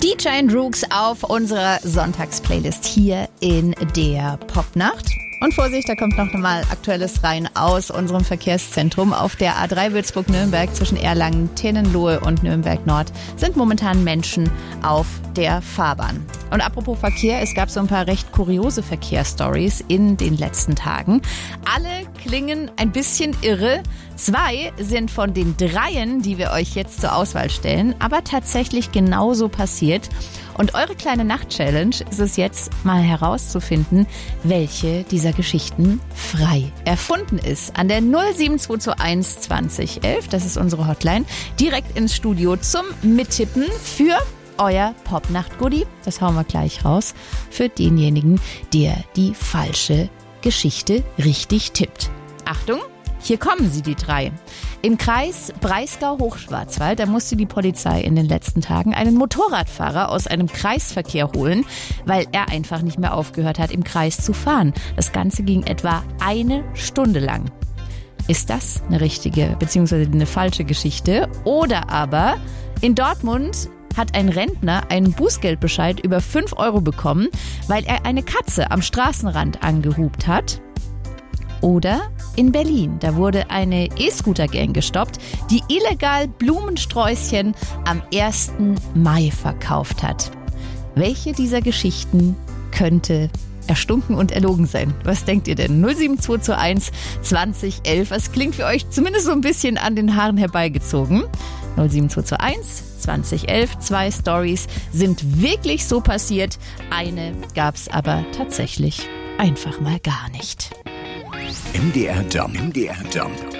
DJ Rooks auf unserer Sonntagsplaylist hier in der Popnacht. Und Vorsicht, da kommt noch mal Aktuelles rein aus unserem Verkehrszentrum. Auf der A3 Würzburg-Nürnberg zwischen Erlangen, Tennenlohe und Nürnberg-Nord sind momentan Menschen auf der Fahrbahn. Und apropos Verkehr, es gab so ein paar recht kuriose Verkehrsstories in den letzten Tagen. Alle klingen ein bisschen irre. 2 sind von den 3, die wir euch jetzt zur Auswahl stellen, aber tatsächlich genauso passiert. Und eure kleine Nacht-Challenge ist es jetzt mal herauszufinden, welche dieser Geschichten frei erfunden ist. An der 07221 20 11, das ist unsere Hotline, direkt ins Studio zum Mittippen für euer Popnacht-Goodie. Das hauen wir gleich raus für denjenigen, der die falsche Geschichte richtig tippt. Achtung! Hier kommen sie, die 3. Im Kreis Breisgau-Hochschwarzwald, da musste die Polizei in den letzten Tagen einen Motorradfahrer aus einem Kreisverkehr holen, weil er einfach nicht mehr aufgehört hat, im Kreis zu fahren. Das Ganze ging etwa 1 Stunde lang. Ist das eine richtige bzw. eine falsche Geschichte? Oder aber in Dortmund hat ein Rentner einen Bußgeldbescheid über 5 € bekommen, weil er eine Katze am Straßenrand angehupt hat? Oder in Berlin, da wurde eine E-Scooter-Gang gestoppt, die illegal Blumensträußchen am 1. Mai verkauft hat. Welche dieser Geschichten könnte erstunken und erlogen sein? Was denkt ihr denn? 07221 20 11. Was klingt für euch zumindest so ein bisschen an den Haaren herbeigezogen? 07221 20 11. 2 Stories sind wirklich so passiert. Eine gab's aber tatsächlich einfach mal gar nicht. MDR Jump.